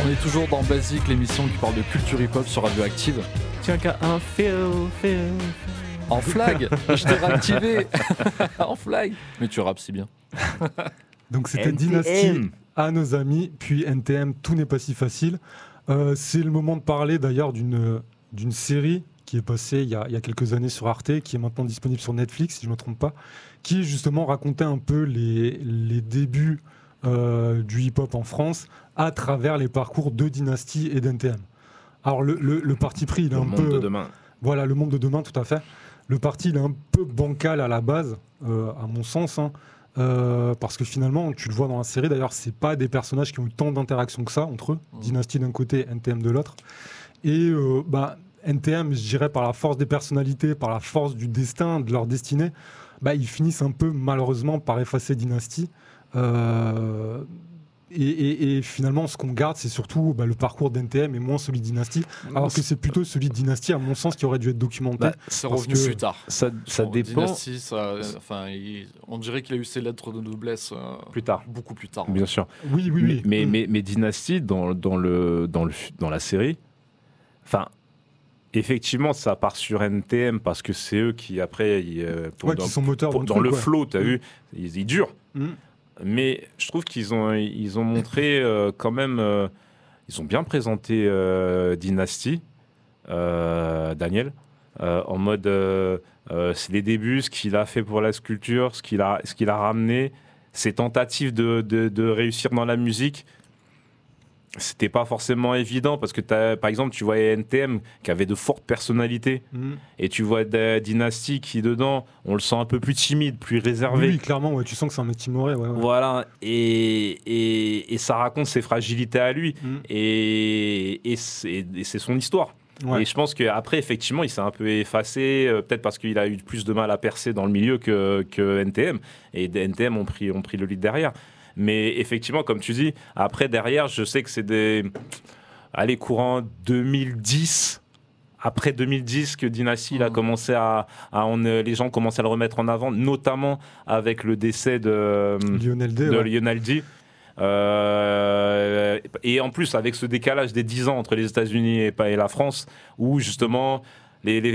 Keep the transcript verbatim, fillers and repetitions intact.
On est toujours dans Basic, l'émission qui parle de culture hip-hop sur Radioactive. Tiens qu'à un feel, feel. En flag. Je t'ai réactivé. En flag. Mais tu rappes si bien. Donc c'était N T M. Dynasty à nos amis, puis N T M, tout n'est pas si facile. Euh, c'est le moment de parler d'ailleurs d'une, d'une série qui est passée il y, a, il y a quelques années sur Arte, qui est maintenant disponible sur Netflix, si je ne me trompe pas, qui justement racontait un peu les, les débuts euh, du hip-hop en France à travers les parcours de Dynasty et d'N T M. Alors le, le, le parti pris, il est Le un monde peu... de demain. Voilà, le monde de demain, tout à fait. Le parti, il est un peu bancal à la base, euh, à mon sens, hein, euh, parce que finalement, tu le vois dans la série, d'ailleurs, c'est pas des personnages qui ont eu tant d'interactions que ça entre eux. Mmh. Dynasty d'un côté, N T M de l'autre. Et euh, bah, N T M, je dirais, par la force des personnalités, par la force du destin, de leur destinée, bah, ils finissent un peu, malheureusement, par effacer Dynasty. Euh, Et, et, et finalement, ce qu'on garde, c'est surtout bah, le parcours d'N T M et moins celui de Dynasty, alors que c'est plutôt celui de Dynasty, à mon sens, qui aurait dû être documenté. Bah, c'est revenu que plus tard. Ça, ça Bon, dépend. Dynasty, ça, enfin, il, on dirait qu'il a eu ses lettres de noblesse euh, Plus tard. beaucoup plus tard. Bien sûr. Oui, oui, oui. Mais, mmh. mais, mais Dynasty, dans, dans, le, dans, le, dans la série, enfin, effectivement, ça part sur N T M parce que c'est eux qui, après, ils, euh, pour, ouais, dans, qui sont moteurs pour, dans, dans le, le truc, flow, tu as mmh. vu, ils, ils durent. Mmh. Mais je trouve qu'ils ont, ils ont montré euh, quand même, euh, ils ont bien présenté euh, Dynasty, euh, Daniel, euh, en mode, euh, euh, c'est les débuts, ce qu'il a fait pour la sculpture, ce qu'il a, ce qu'il a ramené, ses tentatives de, de, de réussir dans la musique. C'était pas forcément évident parce que t'as, par exemple, tu voyais N T M qui avait de fortes personnalités Mmh. et tu vois D- Dynasty qui dedans, on le sent un peu plus timide, plus réservé. Oui, clairement, ouais, tu sens que c'est un mec timoré. Ouais, ouais. Voilà, et, et, et ça raconte ses fragilités à lui Mmh. et, et, c'est, et c'est son histoire. Ouais. Et je pense qu'après, effectivement, il s'est un peu effacé, euh, peut-être parce qu'il a eu plus de mal à percer dans le milieu que, que N T M. Et N T M ont pris, ont pris le lead derrière. Mais effectivement, comme tu dis, après, derrière, je sais que c'est des... Allez, courant deux mille dix, après deux mille dix, que Dynasty, il a commencé à... à on, les gens commencent à le remettre en avant, notamment avec le décès de Lionel D. de ouais. Lionel D. Euh, et en plus, avec ce décalage des dix ans entre les États-Unis et, et la France, où justement, les, les